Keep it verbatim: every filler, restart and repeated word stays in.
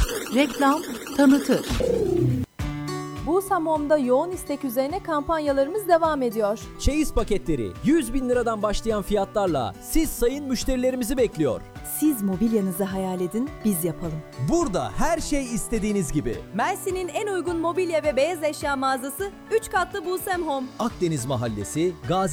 Reklam tanıtır. Busam Home'da yoğun istek üzerine kampanyalarımız devam ediyor. Çeyiz paketleri yüz bin liradan başlayan fiyatlarla siz sayın müşterilerimizi bekliyor. Siz mobilyanızı hayal edin, biz yapalım. Burada her şey istediğiniz gibi. Mersin'in en uygun mobilya ve beyaz eşya mağazası üç katlı Busam Home. Akdeniz Mahallesi, Gazi